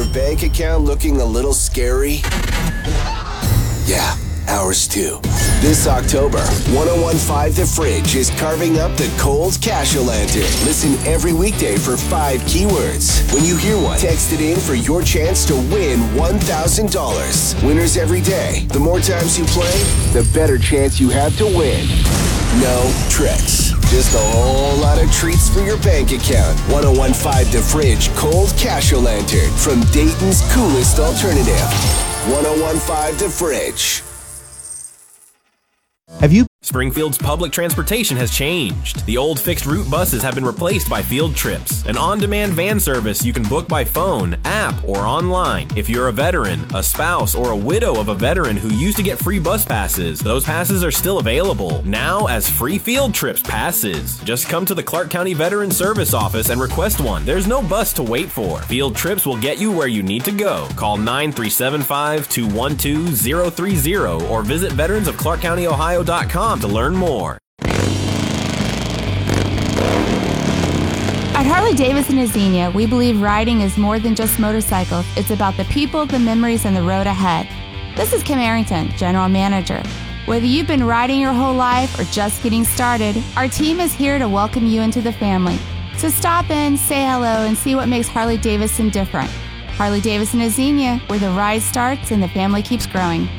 bank account looking a little scary? Yeah, ours too. This October, 1015 The Fridge is carving up the cold cash-o-lantern. Listen every weekday for 5 keywords. When you hear one, text it in for your chance to win $1,000. Winners every day. The more times you play, the better chance you have to win. No tricks. Just a whole lot of treats for your bank account. 1015 The Fridge Cold Cash-o-lantern from Dayton's coolest alternative. 1015 The Fridge. Springfield's public transportation has changed. The old fixed route buses have been replaced by Field Trips, an on-demand van service you can book by phone, app, or online. If you're a veteran, a spouse, or a widow of a veteran who used to get free bus passes, those passes are still available, now as free Field Trips passes. Just come to the Clark County Veteran Service Office and request one. There's no bus to wait for. Field Trips will get you where you need to go. Call 937-5-212-030 or visit veteransofclarkcountyohio.com to learn more. At Harley-Davidson of Xenia, we believe riding is more than just motorcycles. It's about the people, the memories, and the road ahead. This is Kim Arrington, General Manager. Whether you've been riding your whole life or just getting started, our team is here to welcome you into the family. So stop in, say hello, and see what makes Harley-Davidson different. Harley-Davidson of Xenia, where the ride starts and the family keeps growing.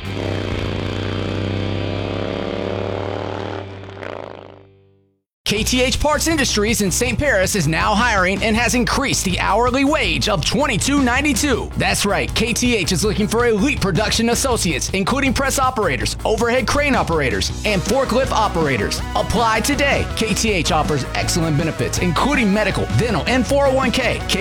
KTH Parts Industries in St. Paris is now hiring and has increased the hourly wage of $22.92. That's right, KTH is looking for elite production associates, including press operators, overhead crane operators, and forklift operators. Apply today. KTH offers excellent benefits, including medical, dental, and 401k.